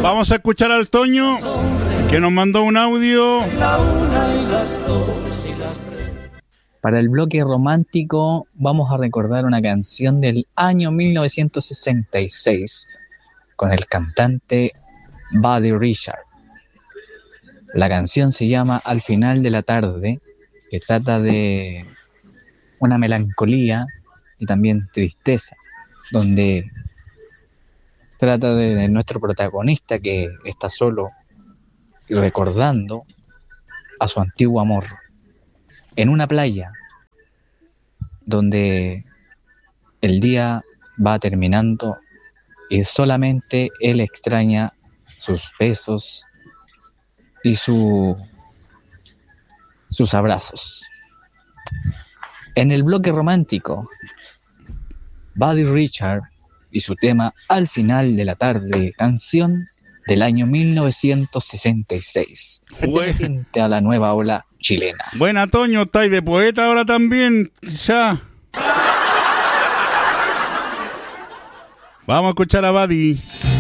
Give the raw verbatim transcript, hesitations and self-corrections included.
Vamos a escuchar al Toño, que nos mandó un audio. Para el bloque romántico vamos a recordar una canción del año mil novecientos sesenta y seis con el cantante Buddy Richard. La canción se llama Al final de la tarde, que trata de una melancolía y también tristeza, donde trata de nuestro protagonista que está solo y recordando a su antiguo amor en una playa donde el día va terminando y solamente él extraña sus besos y su, sus abrazos. En el bloque romántico, Buddy Richard y su tema Al final de la tarde, canción del año mil novecientos sesenta y seis, perteneciente a la nueva ola chilena. Buena, Toño, estáis de poeta ahora también, ya. Vamos a escuchar a Buddy.